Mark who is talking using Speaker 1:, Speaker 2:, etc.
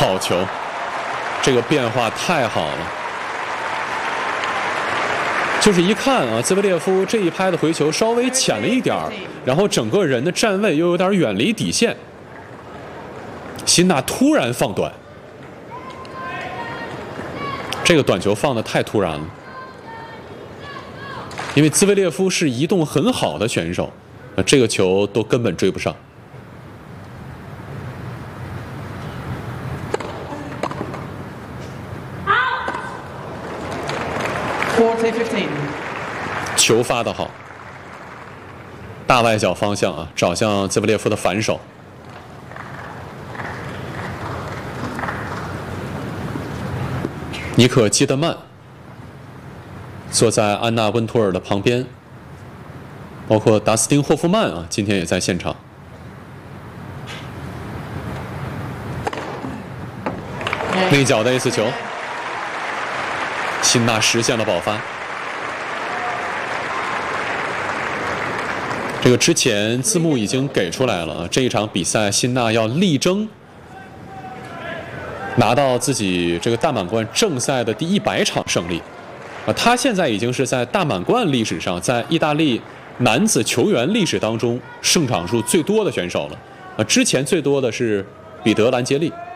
Speaker 1: 好球，这个变化太好了。就是一看啊，兹维列夫这一拍的回球稍微浅了一点儿，然后整个人的站位又有点远离底线。辛纳突然放短，这个短球放得太突然了，因为兹维列夫是移动很好的选手，这个球都根本追不上。球发得好，大外角方向啊，找向兹维列夫的反手。尼可基德曼坐在安娜温图尔的旁边，包括达斯汀霍夫曼啊，今天也在现场。内角的 A 4球，辛纳实现了保发。这个之前字幕已经给出来了啊，这一场比赛辛纳要力争拿到自己这个大满贯正赛的第100场胜利，他现在已经是在大满贯历史上，在意大利男子球员历史当中胜场数最多的选手了，之前最多的是彼得兰杰利。